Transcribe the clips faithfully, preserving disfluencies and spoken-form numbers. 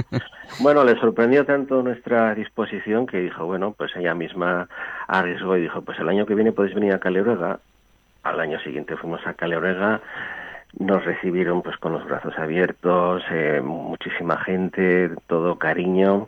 Bueno, le sorprendió tanto nuestra disposición que dijo, bueno, pues ella misma arriesgó y dijo, pues el año que viene podéis venir a Caleruega. Al año siguiente fuimos a Caleruega, nos recibieron pues con los brazos abiertos, eh, muchísima gente, todo cariño.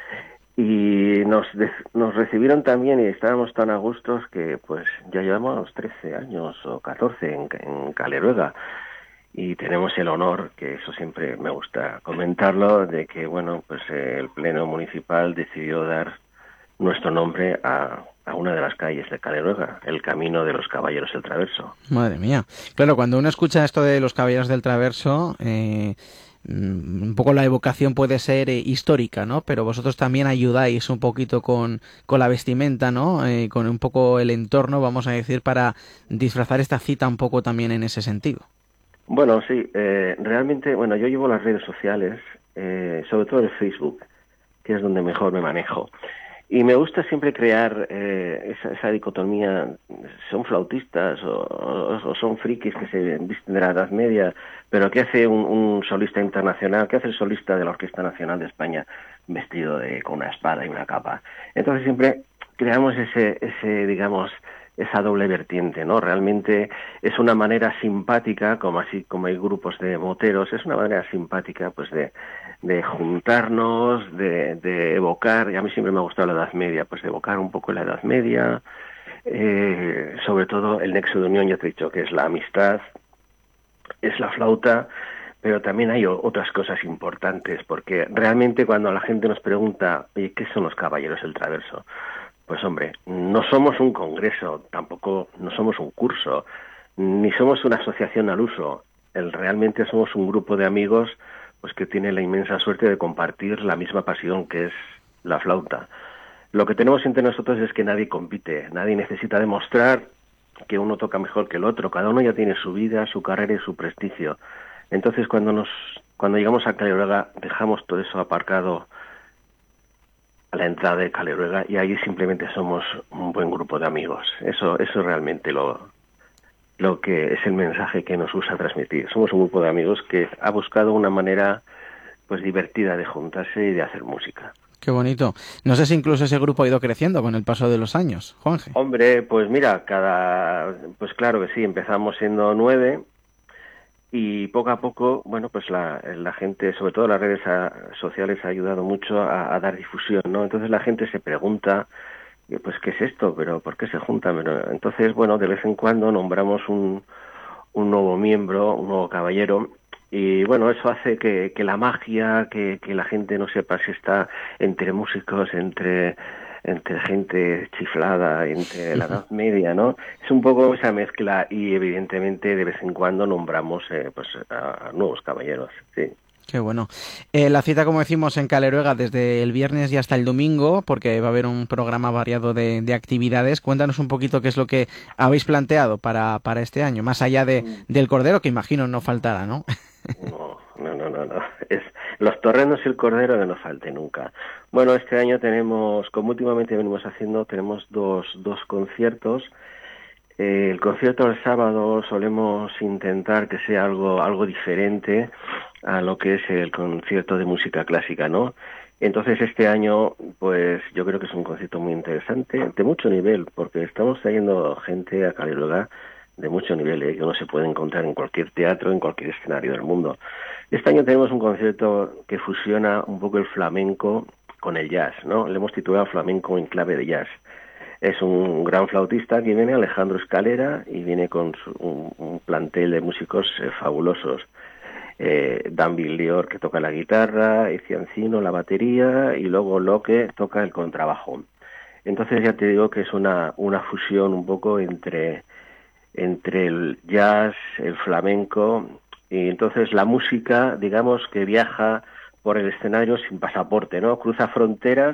Y nos, nos recibieron también y estábamos tan a gustos que pues ya llevamos trece años o catorce en, en Caleruega y tenemos el honor, que eso siempre me gusta comentarlo, de que bueno pues eh, el Pleno Municipal decidió dar nuestro nombre a, a una de las calles de Caleruega, el Camino de los Caballeros del Traverso. Madre mía. Claro, cuando uno escucha esto de los Caballeros del Traverso, eh, un poco la evocación puede ser eh, histórica, ¿no? Pero vosotros también ayudáis un poquito con, con la vestimenta, ¿no? Eh, con un poco el entorno, vamos a decir, para disfrazar esta cita un poco también en ese sentido. Bueno, sí, eh, realmente, bueno, yo llevo las redes sociales, eh, sobre todo el Facebook, que es donde mejor me manejo. Y me gusta siempre crear eh, esa, esa dicotomía, son flautistas o, o, o son frikis que se visten de la Edad Media, pero ¿qué hace un, un solista internacional? ¿Qué hace el solista de la Orquesta Nacional de España vestido de, con una espada y una capa? Entonces siempre creamos ese, ese digamos, esa doble vertiente, ¿no? Realmente es una manera simpática, como así como hay grupos de moteros, es una manera simpática, pues de de juntarnos, de, de evocar, y a mí siempre me ha gustado la Edad Media, pues de evocar un poco la Edad Media, eh, sobre todo el nexo de unión, ya te he dicho, que es la amistad, es la flauta, pero también hay o, otras cosas importantes, porque realmente cuando la gente nos pregunta, oye, ¿qué son los Caballeros del Traverso? Pues hombre, no somos un congreso, tampoco no somos un curso, ni somos una asociación al uso, el, realmente somos un grupo de amigos pues que tiene la inmensa suerte de compartir la misma pasión que es la flauta. Lo que tenemos entre nosotros es que nadie compite, nadie necesita demostrar que uno toca mejor que el otro, cada uno ya tiene su vida, su carrera y su prestigio. Entonces cuando nos cuando llegamos a Caleruega dejamos todo eso aparcado a la entrada de Caleruega y ahí simplemente somos un buen grupo de amigos. Eso eso es realmente lo lo que es el mensaje que nos gusta transmitir. Somos un grupo de amigos que ha buscado una manera pues divertida de juntarse y de hacer música. Qué bonito. No sé si incluso ese grupo ha ido creciendo con el paso de los años, Juanje. Hombre, pues mira, cada pues claro que sí, empezamos siendo nueve y poco a poco, bueno, pues la, la gente, sobre todo las redes a, sociales, ha ayudado mucho a, a dar difusión, ¿no? Entonces la gente se pregunta, pues, ¿qué es esto? ¿Pero por qué se juntan? Pero, entonces, bueno, de vez en cuando nombramos un, un nuevo miembro, un nuevo caballero, y bueno, eso hace que, que la magia, que, que la gente no sepa si está entre músicos, entre entre gente chiflada, entre la Edad Media, ¿no? Es un poco esa mezcla y evidentemente de vez en cuando nombramos eh, pues a, a nuevos caballeros, sí. Qué bueno. Eh, la cita, como decimos, en Caleruega desde el viernes y hasta el domingo, porque va a haber un programa variado de, de actividades. Cuéntanos un poquito qué es lo que habéis planteado para, para este año, más allá de, del Cordero, que imagino no faltará, ¿no? No, no, no, no, no. Es los torrenos y el cordero que no falte nunca. Bueno, este año tenemos, como últimamente venimos haciendo, tenemos dos, dos conciertos. Eh, el concierto del sábado solemos intentar que sea algo, algo diferente a lo que es el concierto de música clásica, ¿no? Entonces este año, pues yo creo que es un concierto muy interesante, de mucho nivel, porque estamos trayendo gente a Caleruega de mucho nivel, ¿eh? Que uno se puede encontrar en cualquier teatro, en cualquier escenario del mundo. Este año tenemos un concierto que fusiona un poco el flamenco con el jazz, ¿no? Le hemos titulado Flamenco en clave de jazz. Es un gran flautista que viene, Alejandro Escalera, y viene con su, un, un plantel de músicos eh, fabulosos. Eh, Dan Villior, que toca la guitarra, Iciancino la batería, y luego Loque toca el contrabajo. Entonces ya te digo que es una, una fusión un poco entre entre el jazz, el flamenco, y entonces la música, digamos, que viaja por el escenario sin pasaporte, ¿no? Cruza fronteras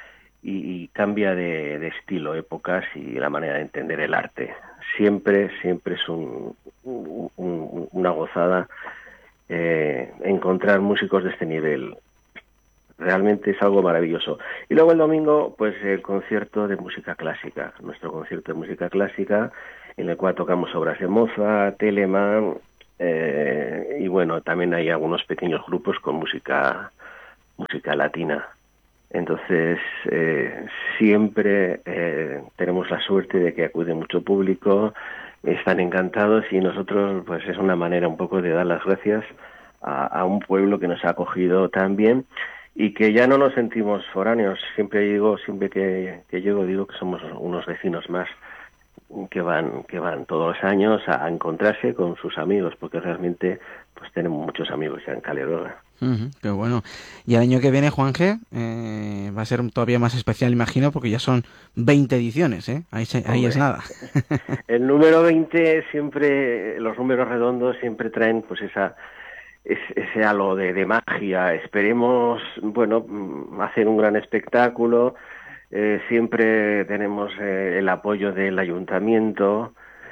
y, y cambia de, de estilo, épocas y la manera de entender el arte. Siempre, siempre es un, un, un, una gozada eh, encontrar músicos de este nivel. Realmente es algo maravilloso. Y luego el domingo, pues el concierto de música clásica, nuestro concierto de música clásica, en el cual tocamos obras de Mozart, Telemann, eh, y bueno, también hay algunos pequeños grupos con música, música música latina. Entonces, eh, siempre eh, tenemos la suerte de que acude mucho público, están encantados y nosotros, pues es una manera un poco de dar las gracias a, a un pueblo que nos ha acogido tan bien y que ya no nos sentimos foráneos. Siempre digo, siempre que, que llego, digo que somos unos vecinos más que van que van todos los años a, a encontrarse con sus amigos, porque realmente pues tenemos muchos amigos ya en Caleruega. Uh-huh, qué bueno. Y el año que viene, Juanje, eh, va a ser todavía más especial, imagino, porque ya son veinte ediciones, ¿eh? Ahí, se, ahí es nada. El número veinte siempre, los números redondos siempre traen pues esa ese halo de, de magia. Esperemos, bueno, hacer un gran espectáculo. Eh, siempre tenemos eh, el apoyo del ayuntamiento,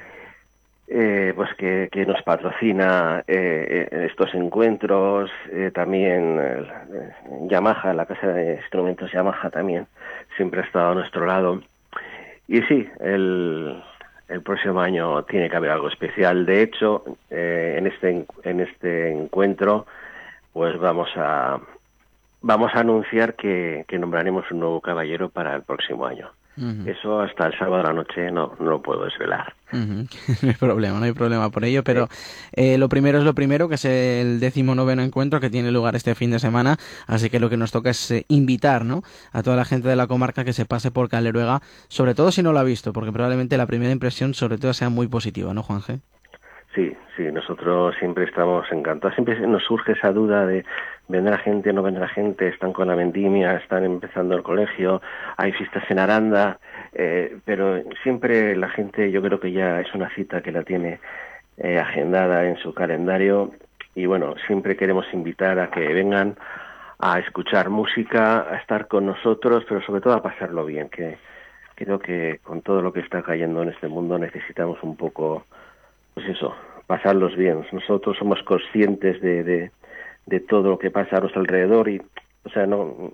eh, pues que, que nos patrocina eh, estos encuentros, eh, también eh, Yamaha, la casa de instrumentos Yamaha también siempre ha estado a nuestro lado. Y sí, el, el próximo año tiene que haber algo especial. De hecho, eh, en este en este encuentro, pues vamos a vamos a anunciar que, que nombraremos un nuevo caballero para el próximo año. Uh-huh. Eso hasta el sábado a la noche no, no lo puedo desvelar. Uh-huh. No hay problema, no hay problema por ello, pero eh, lo primero es lo primero, que es el decimonoveno encuentro que tiene lugar este fin de semana, así que lo que nos toca es eh, invitar, ¿no?, a toda la gente de la comarca que se pase por Caleruega, sobre todo si no lo ha visto, porque probablemente la primera impresión sobre todo sea muy positiva, ¿no, Juanje? Sí, sí, nosotros siempre estamos encantados, siempre nos surge esa duda de vendrá gente, no vendrá gente, están con la vendimia, están empezando el colegio, hay fiestas en Aranda, eh, pero siempre la gente, yo creo que ya es una cita que la tiene eh, agendada en su calendario y bueno, siempre queremos invitar a que vengan a escuchar música, a estar con nosotros, pero sobre todo a pasarlo bien, que creo que con todo lo que está cayendo en este mundo necesitamos un poco, pues eso, pasarlos bien. Nosotros somos conscientes de, de, de todo lo que pasa a nuestro alrededor y, o sea, no,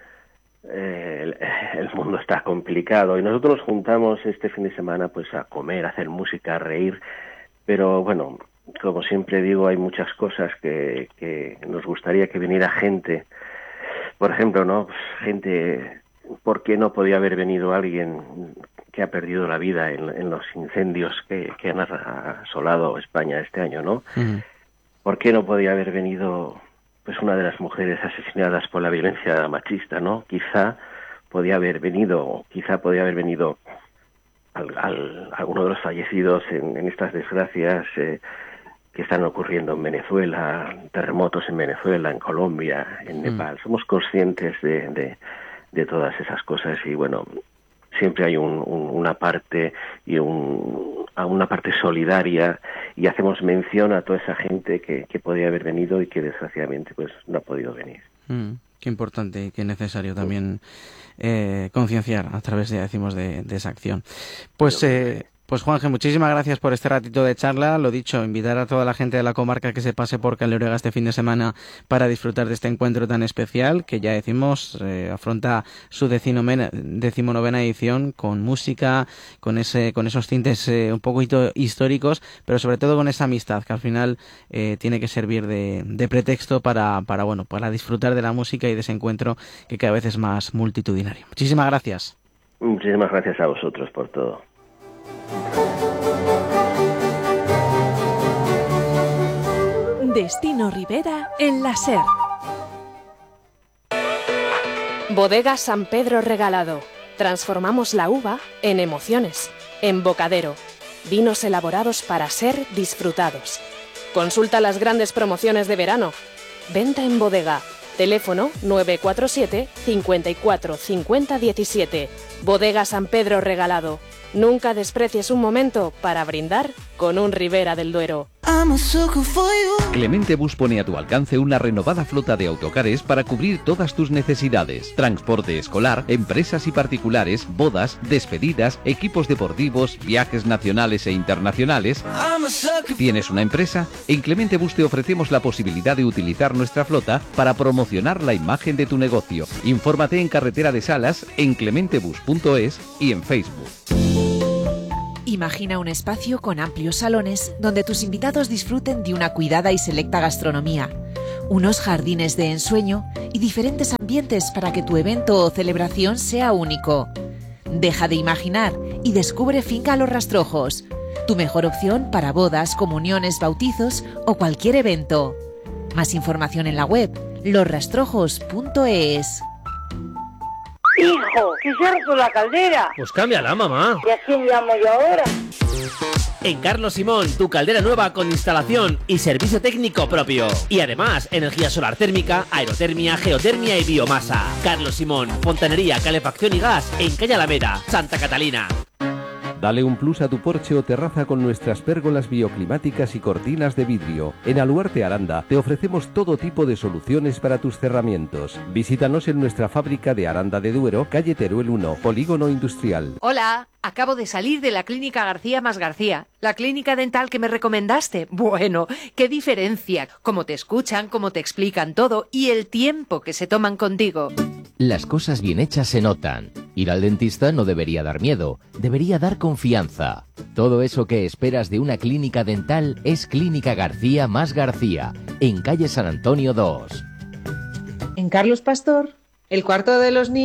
eh, el, el mundo está complicado y nosotros nos juntamos este fin de semana pues a comer, a hacer música, a reír, pero bueno, como siempre digo, hay muchas cosas que, que nos gustaría que viniera gente, por ejemplo, ¿no? Pues, gente, ¿por qué no podía haber venido alguien que ha perdido la vida en, en los incendios que, que han asolado España este año, ¿no? Uh-huh. ¿Por qué no podía haber venido pues una de las mujeres asesinadas por la violencia machista, ¿no? Quizá podía haber venido, quizá podía haber venido al, al, alguno de los fallecidos en, en estas desgracias eh, que están ocurriendo en Venezuela, terremotos en Venezuela, en Colombia, en Nepal. Uh-huh. Somos conscientes de, de, de todas esas cosas y bueno, siempre hay un, un, una parte y un, una parte solidaria y hacemos mención a toda esa gente que, que podía haber venido y que desgraciadamente pues no ha podido venir. Mm, qué importante y qué necesario también eh, concienciar a través de, decimos, de, de esa acción. Pues... Eh, Pues Juanje, muchísimas gracias por este ratito de charla. Lo dicho, invitar a toda la gente de la comarca que se pase por Caleruega este fin de semana para disfrutar de este encuentro tan especial que ya decimos eh, afronta su decimonovena, decimonovena edición con música, con ese, con esos tintes eh, un poquito históricos, pero sobre todo con esa amistad que al final eh, tiene que servir de, de pretexto para, para bueno, para disfrutar de la música y de ese encuentro que cada vez es más multitudinario. Muchísimas gracias. Muchísimas gracias a vosotros por todo. Destino Ribera en la SER. Bodega San Pedro Regalado. Transformamos la uva en emociones. Embocadero. Vinos elaborados para ser disfrutados. Consulta las grandes promociones de verano. Venta en bodega. Teléfono nueve cuatro siete, cinco cuatro, cinco cero uno siete. Bodega San Pedro Regalado. Nunca desprecies un momento para brindar con un Ribera del Duero. Clemente Bus pone a tu alcance una renovada flota de autocares para cubrir todas tus necesidades. Transporte escolar, empresas y particulares, bodas, despedidas, equipos deportivos, viajes nacionales e internacionales. ¿Tienes una empresa? En Clemente Bus te ofrecemos la posibilidad de utilizar nuestra flota para promocionar la imagen de tu negocio. Infórmate en Carretera de Salas, en clementebus punto es y en Facebook. Imagina un espacio con amplios salones donde tus invitados disfruten de una cuidada y selecta gastronomía. unos jardines de ensueño y diferentes ambientes para que tu evento o celebración sea único. Deja de imaginar y descubre Finca Los Rastrojos, tu mejor opción para bodas, comuniones, bautizos o cualquier evento. Más información en la web los rastrojos punto es. Hijo, que se ha roto la caldera. Pues cámbiala, mamá. ¿Y a quién llamo yo ahora? En Carlos Simón, tu caldera nueva con instalación y servicio técnico propio. Y además, energía solar térmica, aerotermia, geotermia y biomasa. Carlos Simón, fontanería, calefacción y gas en Calle Alameda, Santa Catalina. Dale un plus a tu porche o terraza con nuestras pérgolas bioclimáticas y cortinas de vidrio. En Aluarte Aranda te ofrecemos todo tipo de soluciones para tus cerramientos. Visítanos en nuestra fábrica de Aranda de Duero, calle Teruel uno, Polígono Industrial. Hola, acabo de salir de la Clínica García más García. La clínica dental que me recomendaste. Bueno, qué diferencia. Cómo te escuchan, cómo te explican todo y el tiempo que se toman contigo. Las cosas bien hechas se notan. Ir al dentista no debería dar miedo, debería dar confianza. Todo eso que esperas de una clínica dental es Clínica García más García, en calle San Antonio dos. En Carlos Pastor, el cuarto de los niños.